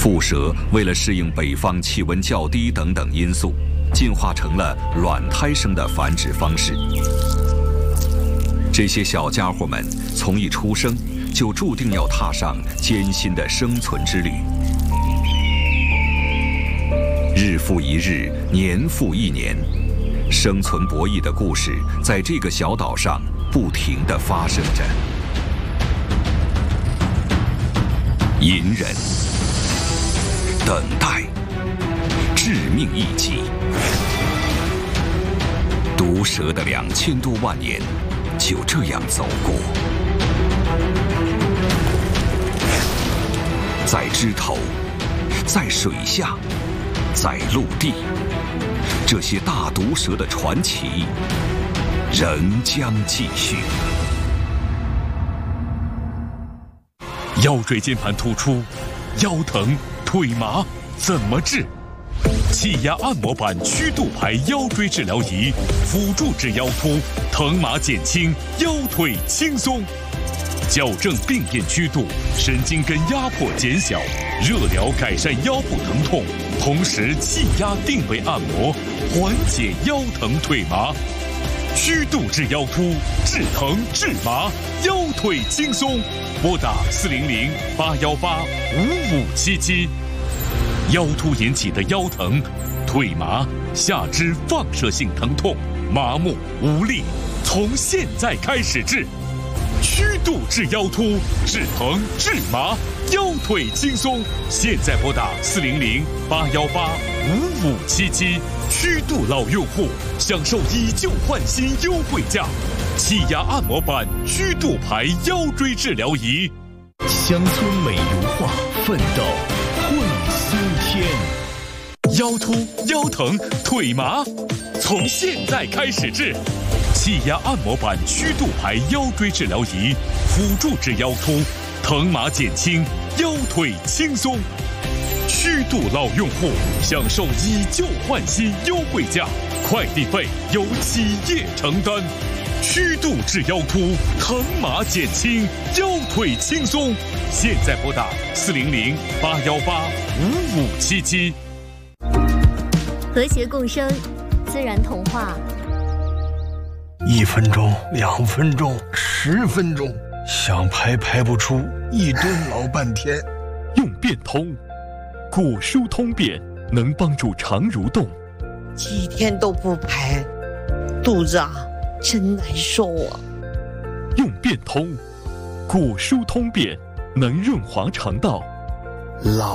腹蛇为了适应北方气温较低等等因素，进化成了卵胎生的繁殖方式。这些小家伙们从一出生就注定要踏上艰辛的生存之旅。日复一日，年复一年，生存博弈的故事在这个小岛上不停地发生着。隐忍、等待、致命一击，毒蛇的2000多万年就这样走过。在枝头，在水下，在陆地，这些大毒蛇的传奇仍将继续。 腰椎间盘突出、腰疼、腿麻怎么治？气压按摩板曲度排腰椎治疗仪，辅助治腰突，疼麻减轻，腰腿轻松。矫正病变曲度，神经根压迫减小，热疗改善腰部疼痛，同时气压定位按摩，缓解腰疼腿麻。曲度治腰突，治疼治麻，腰腿轻松。拨打400-818-5577。腰突引起的腰疼、腿麻、下肢放射性疼痛、麻木无力，从现在开始治。曲度治腰突，治疼治麻，腰腿轻松。现在拨打400-818-5577。曲度老用户享受以旧换新优惠价，气压按摩板曲度排腰椎治疗仪。 乡村美如画，奋斗会新天。 腰突、腰疼、腿麻，从现在开始治。气压按摩板曲度排腰椎治疗仪，辅助治腰突，疼麻减轻，腰腿轻松。曲度老用户享受以旧换新优惠价，快递费由企业承担。曲度治腰突，疼麻减轻，腰腿轻松。现在拨打400-818-5577。 和谐共生，自然童话。 1分钟、2分钟、10分钟，想排不出，一蹲老半天。 用变通。果蔬通便能帮助肠蠕动， 几天都不排，肚子真难受啊！ 用变通，果蔬通便能润滑肠道。 老